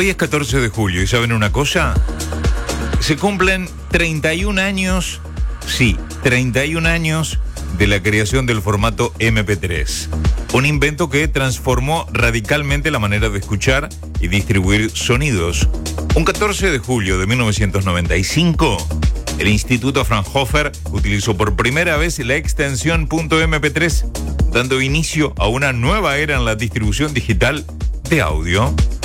Hoy es 14 de julio y ¿saben una cosa? Se cumplen 31 años, sí, 31 años de la creación del formato MP3. Un invento que transformó radicalmente la manera de escuchar y distribuir sonidos. Un 14 de julio de 1995, el Instituto Fraunhofer utilizó por primera vez la extensión .mp3, dando inicio a una nueva era en la distribución digital de audio.